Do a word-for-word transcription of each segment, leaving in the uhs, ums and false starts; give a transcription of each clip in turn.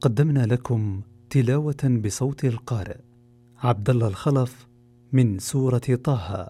قدمنا لكم تلاوة بصوت القارئ عبد الله الخلف من سورة طه.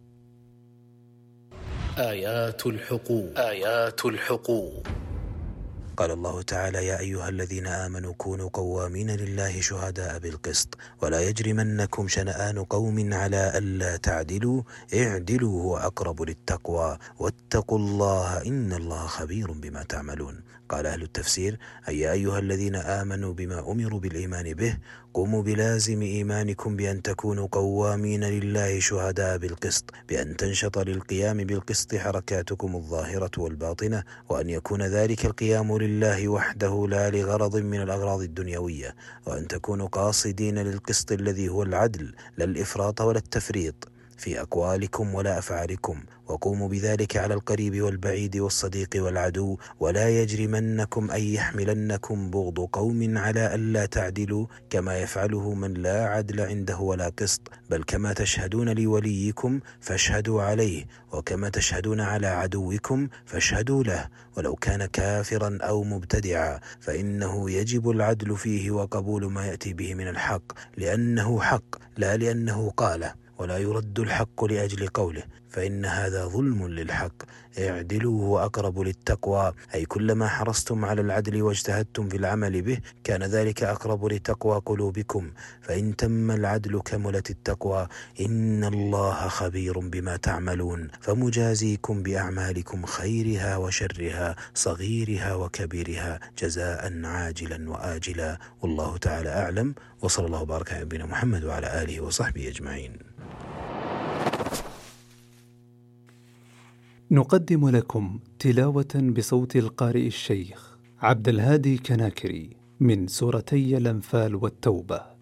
آيات الحقوق آيات الحقوق قال الله تعالى: يا أيها الذين آمنوا كونوا قوامين لله شهداء بالقسط ولا يجرمنكم شنآن قوم على ألا تعدلوا اعدلوا هو أقرب للتقوى واتقوا الله إن الله خبير بما تعملون. قال أهل التفسير: أي يا أيها الذين آمنوا بما أمروا بالإيمان به قوموا بلازم إيمانكم بأن تكونوا قوامين لله شهداء بالقسط، بأن تنشط للقيام بالقسط حركاتكم الظاهرة والباطنة، وأن يكون ذلك القيام لله وحده لا لغرض من الأغراض الدنيوية، وأن تكونوا قاصدين للقسط الذي هو العدل لا الإفراط ولا التفريط في أقوالكم ولا أفعالكم، وقوموا بذلك على القريب والبعيد والصديق والعدو، ولا يجرمنكم أي يحملنكم بغض قوم على ألا تعدلوا كما يفعله من لا عدل عنده ولا قسط، بل كما تشهدون لوليكم فاشهدوا عليه، وكما تشهدون على عدوكم فاشهدوا له ولو كان كافرا أو مبتدعا، فإنه يجب العدل فيه وقبول ما يأتي به من الحق لأنه حق لا لأنه قاله، ولا يرد الحق لأجل قوله، فإن هذا ظلم للحق. اعدلوا هو أقرب للتقوى، أي كلما حرصتم على العدل واجتهدتم في العمل به كان ذلك أقرب لتقوى قلوبكم، فإن تم العدل كملت التقوى. إن الله خبير بما تعملون، فمجازيكم بأعمالكم خيرها وشرها صغيرها وكبيرها جزاء عاجلا وآجلا. والله تعالى أعلم، وصلى الله وبارك على نبينا محمد وعلى آله وصحبه أجمعين. نقدم لكم تلاوة بصوت القارئ الشيخ عبد الهادي كناكري من سورتي الأنفال والتوبة.